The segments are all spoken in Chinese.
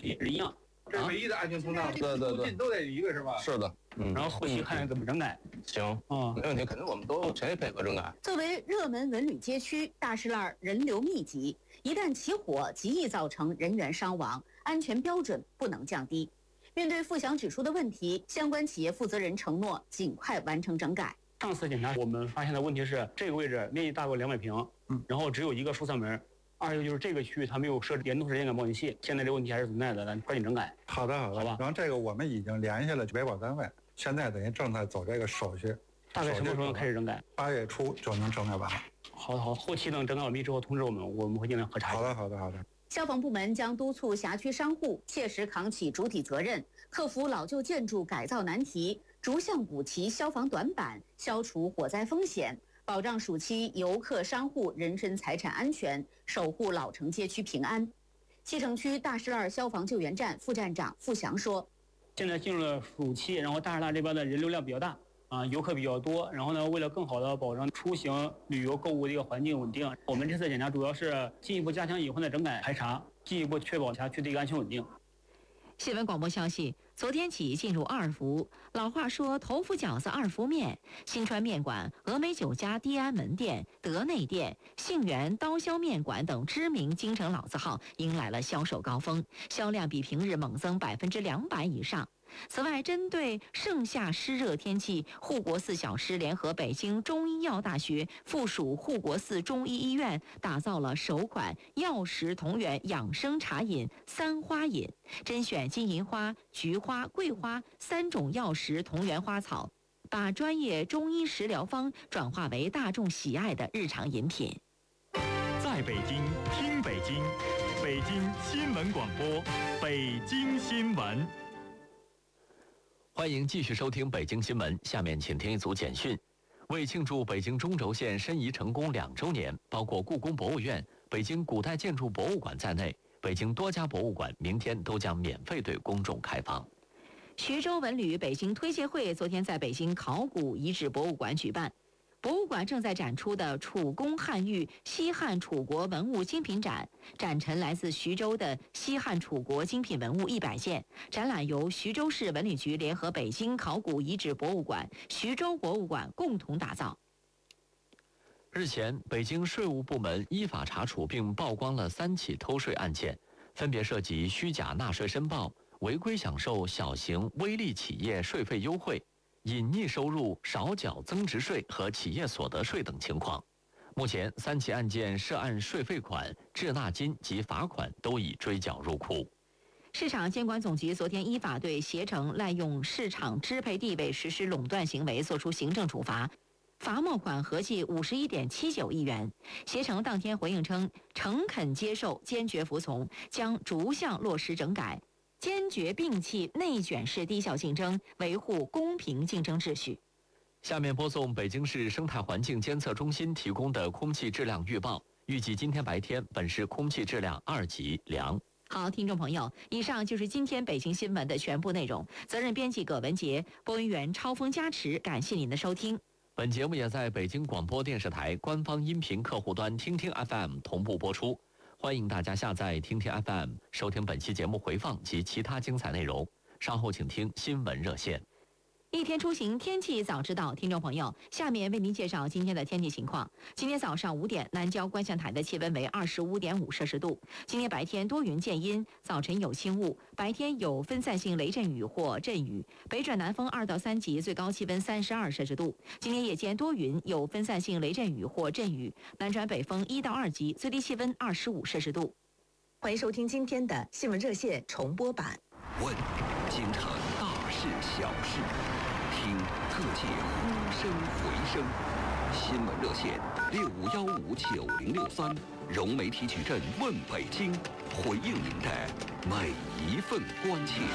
序是一样。 这是唯一的安全通道， 对， 都得一个是吧？ 是的， 然后后期看怎么整改。 行，没问题，肯定我们都全力配合整改。 作为热门文旅街区，大石栏人流密集，一旦起火，极易造成人员伤亡，安全标准不能降低。面对负响指数的问题，相关企业负责人承诺尽快完成整改。 上次检查我们发现的问题是，这个位置面积大过200平，然后只有一个疏散门。二一个就是这个区域它没有设置联动式烟感报警器，现在这个问题还是存在的，咱抓紧整改。 好的， 好吧。 然后这个我们已经联系了维保单位，现在等于正在走这个手续。 大概什么时候能开始整改 ？8月初就能整改完了。 好，后期等整改完毕之后通知我们会尽量核查。 好的。 消防部门将督促辖区商户切实扛起主体责任，克服老旧建筑改造难题，逐项补齐消防短板，消除火灾风险，保障暑期游客商户人身财产安全，守护老城街区平安。西城区大石栏消防救援站副站长付祥说：“ 现在进入了暑期，然后大石栏这边的人流量比较大游客比较多，然后呢，为了更好的保证出行、旅游、购物的一个环境稳定，我们这次检查主要是进一步加强隐患的整改排查，进一步确保辖区的一个安全稳定。” 新闻广播消息，昨天起进入二伏。老话说头伏饺子二伏面，新川面馆、峨眉酒家低安门店、德内店、杏园刀削面馆等知名京城老字号迎来了销售高峰，销量比平日猛增200%以上。此外，针对盛夏湿热天气，护国寺小师联合北京中医药大学附属护国寺中医医院打造了首款药食同源养生茶饮3花饮，甄选金银花、菊花、桂花3种药食同源花草，把专业中医食疗方转化为大众喜爱的日常饮品。 在北京听北京，北京新闻广播，北京新闻。 欢迎继续收听北京新闻，下面请听一组简讯。为庆祝北京中轴线申遗成功2周年，包括故宫博物院、北京古代建筑博物馆在内，北京多家博物馆明天都将免费对公众开放。 徐州文旅北京推介会昨天在北京考古遗址博物馆举办。博物馆正在展出的楚宫汉玉西汉楚国文物精品展，展陈来自徐州的西汉楚国精品文物100件。展览由徐州市文旅局联合北京考古遗址博物馆、徐州博物馆共同打造。 日前，北京税务部门依法查处并曝光了3起偷税案件，分别涉及虚假纳税申报、违规享受小型微利企业税费优惠、隐匿收入少缴增值税和企业所得税等情况。目前3起案件涉案税费款、滞纳金及罚款都已追缴入库。 市场监管总局昨天依法对携程滥用市场支配地位实施垄断行为作出行政处罚，罚没款合计51.79亿元。携程当天回应称，诚恳接受，坚决服从，将逐项落实整改，坚决摒弃内卷式低效竞争，维护公平竞争秩序。 下面播送北京市生态环境监测中心提供的空气质量预报，预计今天白天本市空气质量2级良。 好，听众朋友，以上就是今天北京新闻的全部内容。责任编辑葛文杰，播音员超风加持，感谢您的收听。 本节目也在北京广播电视台官方音频客户端听听 FM 同步播出。欢迎大家下载听听 FM 收听本期节目回放及其他精彩内容。稍后请听新闻热线。 一天出行，天气早知道。听众朋友，下面为您介绍今天的天气情况。今天早上5点，南郊观象台的气温为25.5摄氏度。今天白天多云见阴，早晨有轻雾，白天有分散性雷阵雨或阵雨，北转南风2到3级，最高气温32摄氏度。今天夜间多云，有分散性雷阵雨或阵雨，南转北风1到2级，最低气温25摄氏度。 欢迎收听今天的新闻热线重播版。 问京城大事小事，听各界呼声回声。新闻热线65159063，融媒体矩阵问北京，回应您的每一份关切。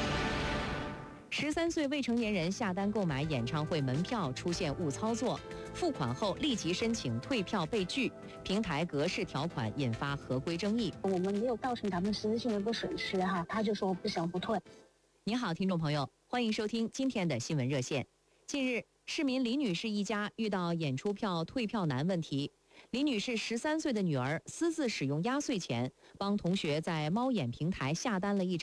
13岁未成年人下单购买演唱会门票出现误操作，付款后立即申请退票被拒，平台格式条款引发合规争议。 我们没有造成他们实质性的一个损失哈，他就说不想不退。 您好，听众朋友，欢迎收听今天的新闻热线。近日，市民李女士一家遇到演出票退票难问题。李女士13岁的女儿私自使用压岁钱，帮同学在猫眼平台下单了一张